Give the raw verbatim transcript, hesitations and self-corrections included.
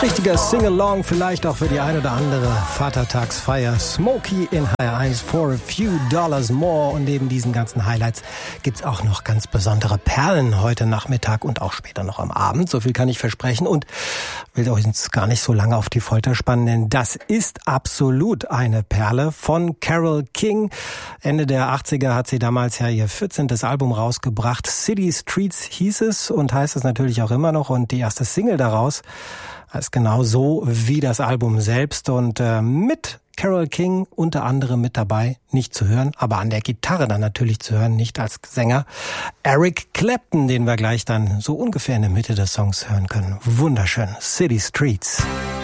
Richtiger Sing-Along, vielleicht auch für die ein oder andere Vatertagsfeier. Smokey in H R eins, For a Few Dollars More. Und neben diesen ganzen Highlights gibt's auch noch ganz besondere Perlen heute Nachmittag und auch später noch am Abend. So viel kann ich versprechen und will euch jetzt gar nicht so lange auf die Folter spannen, denn das ist absolut eine Perle von Carole King. Ende der achtziger hat sie damals ja ihr vierzehntes Album rausgebracht. City Streets hieß es und heißt es natürlich auch immer noch. Und die erste Single daraus ist genau so wie das Album selbst und äh, mit Carole King unter anderem mit dabei, nicht zu hören, aber an der Gitarre dann natürlich zu hören, nicht als Sänger, Eric Clapton, den wir gleich dann so ungefähr in der Mitte des Songs hören können. Wunderschön, City Streets.